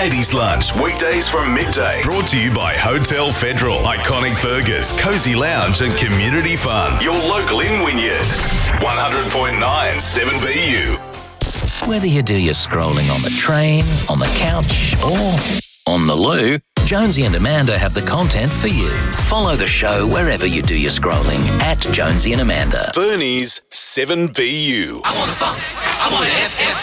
80s Lunch, weekdays from midday. Brought to you by Hotel Federal, iconic burgers, cozy lounge and community fun. Your local in Wynyard. 100.9 7BU. Whether you do your scrolling on the train, on the couch or on the loo, Jonesy and Amanda have the content for you. Follow the show wherever you do your scrolling at Jonesy and Amanda. Bernie's 7BU. I want the funk. I want the FF.